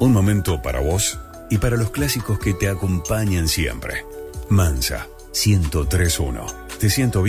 Un momento para vos y para los clásicos que te acompañan siempre. Mansa, 103.1. Te siento bien.